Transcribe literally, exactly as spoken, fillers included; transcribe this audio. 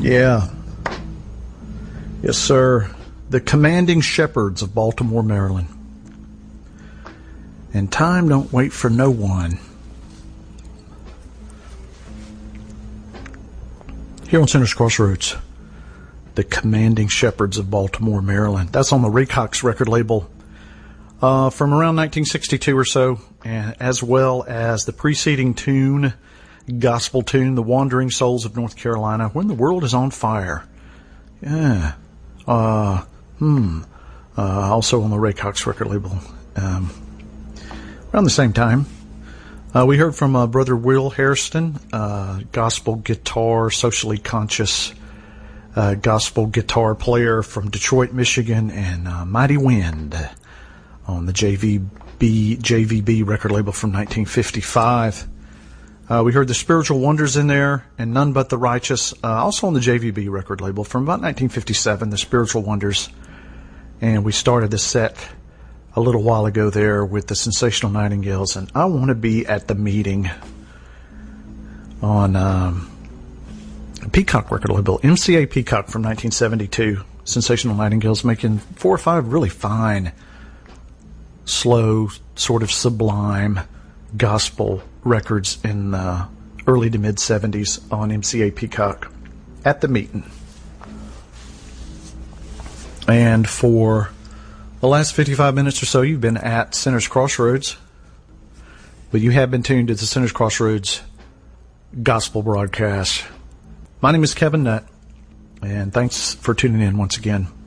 Yeah. Yes, sir. The Commanding Shepherds of Baltimore, Maryland. And time don't wait for no one. Here on Center's Crossroads, the Commanding Shepherds of Baltimore, Maryland. That's on the Ray Cox record label uh, from around nineteen sixty-two or so, and as well as the preceding tune, gospel tune, The Wandering Souls of North Carolina, When the World is on Fire. Yeah. Uh, hmm. Uh, also on the Ray Cox record label. Um, around the same time, uh, we heard from uh, Brother Will Hairston, uh, gospel guitar, socially conscious uh, gospel guitar player from Detroit, Michigan, and uh, Mighty Wind on the J V B J V B record label from nineteen fifty-five. Uh, we heard the Spiritual Wonders in there, and None But the Righteous, uh, also on the J V B record label from about nineteen fifty-seven, the Spiritual Wonders. And we started the set a little while ago there with the Sensational Nightingales, and I Want to Be at the Meeting on um, Peacock record label, M C A Peacock from nineteen seventy-two. Sensational Nightingales making four or five really fine, slow, sort of sublime gospel records in the early to mid seventies on M C A Peacock at the meeting. And for the last fifty-five minutes or so, you've been at Center's Crossroads, but you have been tuned to the Center's Crossroads gospel broadcast. My name is Kevin Nutt, and thanks for tuning in once again.